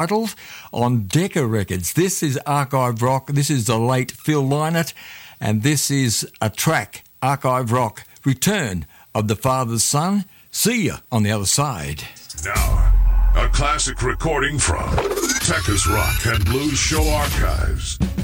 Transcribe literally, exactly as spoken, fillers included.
Titles on Decca Records. This is Archive Rock. This is the late Phil Lynott, and this is a track, Archive Rock, Return of the Father's Son. See ya on the other side. Now, a classic recording from Texas Rock and Blues Show Archives.